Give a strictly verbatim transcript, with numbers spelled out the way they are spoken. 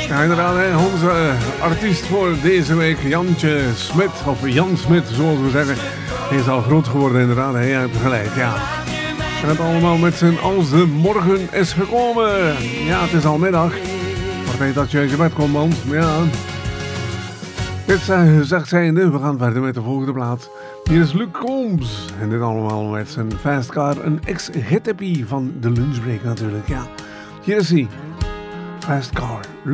Ja, inderdaad, hè, onze uh, artiest voor deze week, Jantje Smit, of Jan Smit, zoals we zeggen. Hij is al groot geworden, inderdaad, hij heeft gelijk, ja. En het allemaal met zijn Als de Morgen is gekomen. Ja, het is al middag. Voor tijd dat je uit je bed komt, man. Ja. Dit gezegd zijnde, we gaan verder met de volgende plaat. Hier is Luke Combs. En dit allemaal met zijn Fast Car, een ex-hittepie van de lunchbreak natuurlijk, ja. Hier is hij. Fast Car.